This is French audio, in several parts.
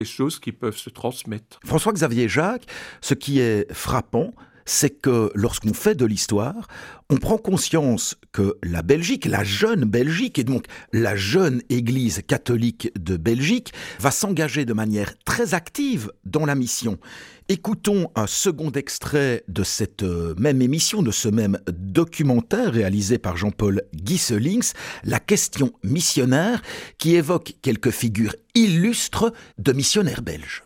des choses qui peuvent se transmettre. François-Xavier Jacques, ce qui est frappant, c'est que lorsqu'on fait de l'histoire, on prend conscience que la Belgique, la jeune Belgique, et donc la jeune Église catholique de Belgique, va s'engager de manière très active dans la mission. Écoutons un second extrait de cette même émission, de ce même documentaire réalisé par Jean-Paul Gieselings, La question missionnaire, qui évoque quelques figures illustres de missionnaires belges.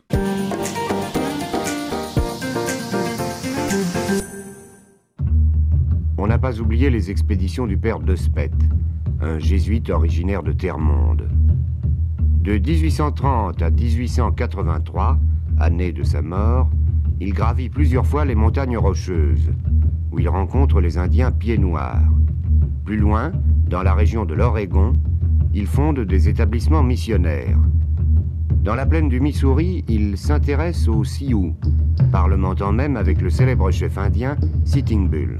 On n'a pas oublié les expéditions du père de Speth, un jésuite originaire de Termonde. De 1830 à 1883, année de sa mort, il gravit plusieurs fois les montagnes rocheuses, où il rencontre les Indiens pieds noirs. Plus loin, dans la région de l'Oregon, il fonde des établissements missionnaires. Dans la plaine du Missouri, il s'intéresse aux Sioux, parlementant même avec le célèbre chef indien Sitting Bull.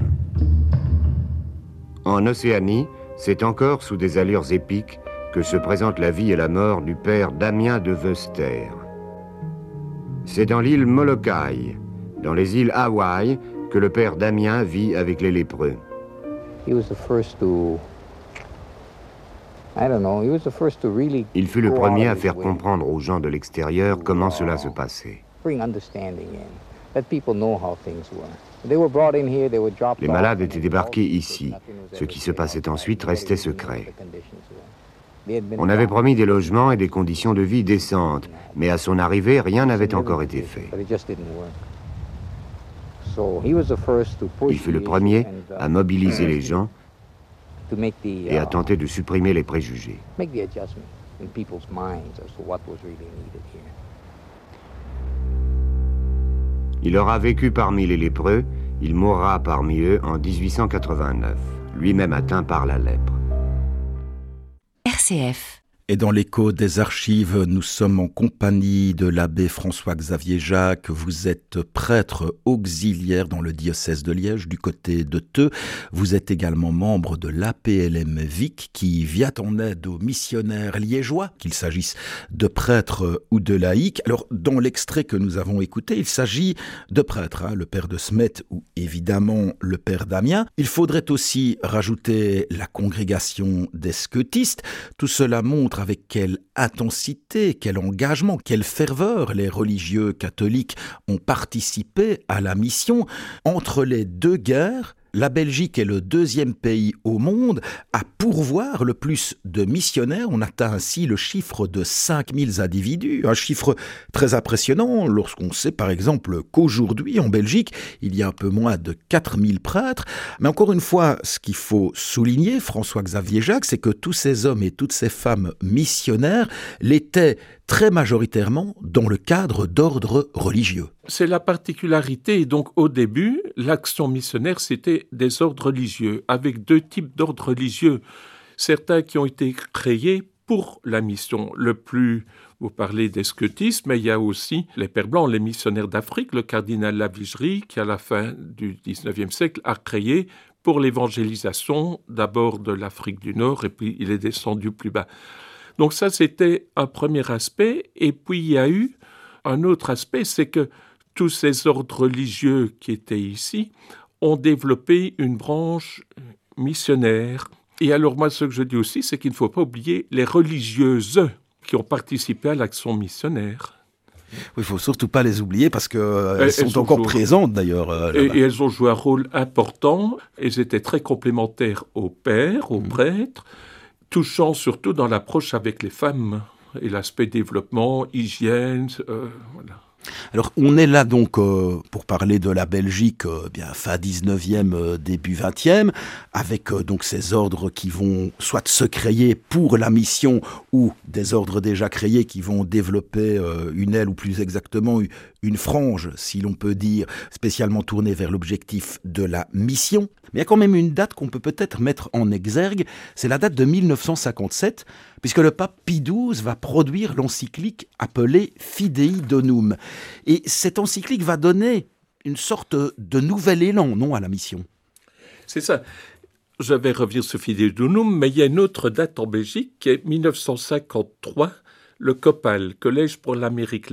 En Océanie, c'est encore sous des allures épiques que se présentent la vie et la mort du père Damien de Veuster. C'est dans l'île Molokai, dans les îles Hawaï, que le père Damien vit avec les lépreux. Il fut le premier à faire comprendre aux gens de l'extérieur comment cela se passait. Les malades étaient débarqués ici. Ce qui se passait ensuite restait secret. On avait promis des logements et des conditions de vie décentes, mais à son arrivée, rien n'avait encore été fait. Il fut le premier à mobiliser les gens et à tenter de supprimer les préjugés. Il aura vécu parmi les lépreux, il mourra parmi eux en 1889, lui-même atteint par la lèpre. RCF. Et dans l'écho des archives, nous sommes en compagnie de l'abbé François-Xavier Jacques. Vous êtes prêtre auxiliaire dans le diocèse de Liège, du côté de Theux. Vous êtes également membre de l'APLM Vic, qui vient en aide aux missionnaires liégeois, qu'il s'agisse de prêtres ou de laïcs. Alors, dans l'extrait que nous avons écouté, il s'agit de prêtres, le père de Smet ou évidemment le père Damien. Il faudrait aussi rajouter la congrégation des scotistes. Tout cela montre avec quelle intensité, quel engagement, quelle ferveur les religieux catholiques ont participé à la mission. Entre les deux guerres, la Belgique est le deuxième pays au monde à pourvoir le plus de missionnaires. On atteint ainsi le chiffre de 5000 individus, un chiffre très impressionnant lorsqu'on sait par exemple qu'aujourd'hui en Belgique, il y a un peu moins de 4000 prêtres. Mais encore une fois, ce qu'il faut souligner, François-Xavier Jacques, c'est que tous ces hommes et toutes ces femmes missionnaires l'étaient très majoritairement dans le cadre d'ordres religieux. C'est la particularité. Donc, au début, l'action missionnaire, c'était des ordres religieux, avec deux types d'ordres religieux. Certains qui ont été créés pour la mission. Vous parlez des scotistes, mais il y a aussi les Pères Blancs, les missionnaires d'Afrique. Le cardinal Lavigerie, qui à la fin du XIXe siècle a créé pour l'évangélisation, d'abord de l'Afrique du Nord, et puis il est descendu plus bas. Donc ça, c'était un premier aspect. Et puis, il y a eu un autre aspect, c'est que tous ces ordres religieux qui étaient ici ont développé une branche missionnaire. Et alors, moi, ce que je dis aussi, c'est qu'il ne faut pas oublier les religieuses qui ont participé à l'action missionnaire. Oui, il ne faut surtout pas les oublier parce qu'elles sont encore présentes d'ailleurs. Et elles ont joué un rôle important. Elles étaient très complémentaires aux pères, aux prêtres, touchant surtout dans l'approche avec les femmes et l'aspect développement, hygiène, voilà. Alors, on est là donc pour parler de la Belgique, fin 19e, début 20e, avec donc ces ordres qui vont soit se créer pour la mission ou des ordres déjà créés qui vont développer une aile ou plus exactement une frange, si l'on peut dire, spécialement tournée vers l'objectif de la mission. Mais il y a quand même une date qu'on peut peut-être mettre en exergue, c'est la date de 1957, puisque le pape Pie XII va produire l'encyclique appelée Fidei Donum. Et cette encyclique va donner une sorte de nouvel élan, non, à la mission. C'est ça. Je vais revenir sur Fidei Donum, mais il y a une autre date en Belgique qui est 1953, le COPAL, Collège pour l'Amérique